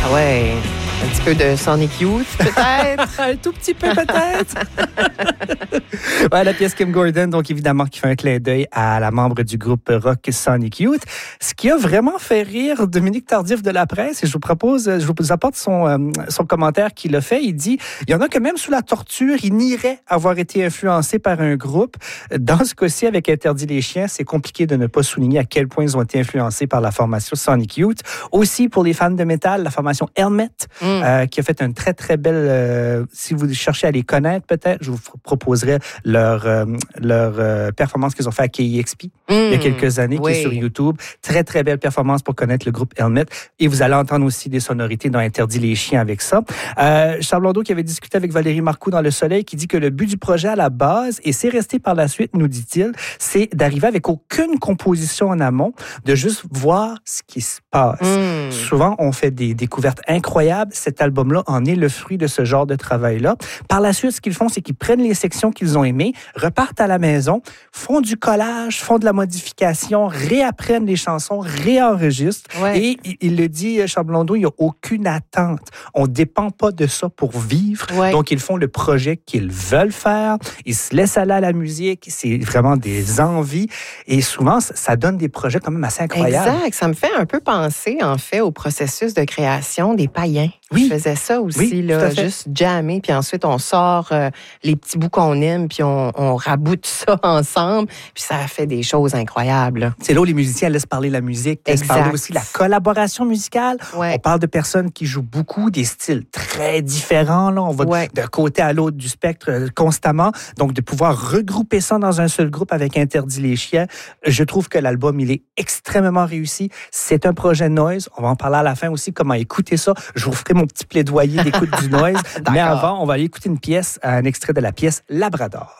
Ah ouais. Un petit peu de Sonic Youth, peut-être? Un tout petit peu, peut-être. Ouais, la pièce Kim Gordon, donc évidemment, qui fait un clin d'œil à la membre du groupe rock Sonic Youth. Ce qui a vraiment fait rire Dominique Tardif de La Presse, et je vous apporte son commentaire qu'il a fait. Il dit, il y en a que même sous la torture, ils nieraient avoir été influencés par un groupe. Dans ce cas-ci, avec Interdit les chiens, c'est compliqué de ne pas souligner à quel point ils ont été influencés par la formation Sonic Youth. Aussi, pour les fans de métal, la formation Helmet, qui a fait une très, très belle... si vous cherchez à les connaître, peut-être, je vous proposerai leur performance qu'ils ont fait à KEXP il y a quelques années, qui est sur YouTube. Très, très belle performance pour connaître le groupe Helmet. Et vous allez entendre aussi des sonorités dans Interdit les chiens avec ça. Charles Blondeau, qui avait discuté avec Valérie Marcoux dans Le Soleil, qui dit que le but du projet à la base, et c'est resté par la suite, nous dit-il, c'est d'arriver avec aucune composition en amont, de juste voir ce qui se passe. Souvent, on fait des découvertes incroyables. Cet album-là en est le fruit de ce genre de travail-là. Par la suite, ce qu'ils font, c'est qu'ils prennent les sections qu'ils ont aimées, repartent à la maison, font du collage, font de la modification, réapprennent les chansons, réenregistrent. Ouais. Et il le dit, Charles Blondeau, il n'y a aucune attente. On ne dépend pas de ça pour vivre. Ouais. Donc, ils font le projet qu'ils veulent faire. Ils se laissent aller à la musique. C'est vraiment des envies. Et souvent, ça donne des projets quand même assez incroyables. Exact. Ça me fait un peu penser, en fait, au processus de création des païens. Oui. Je faisais ça aussi, là, juste jammer, puis ensuite on sort les petits bouts qu'on aime, puis on raboute ça ensemble, puis ça fait des choses incroyables. Là. C'est là où les musiciens laissent parler la musique, laissent parler aussi la collaboration musicale. Ouais. On parle de personnes qui jouent beaucoup, des styles très différents. Là. On va d'un côté à l'autre du spectre constamment. Donc, de pouvoir regrouper ça dans un seul groupe avec Interdit les chiens, je trouve que l'album, il est extrêmement réussi. C'est un projet Noise. On va en parler à la fin aussi, comment écouter ça. Je vous ferai mon petit plaidoyer d'écoute du Noise. Mais avant, on va aller écouter un extrait de la pièce Labrador.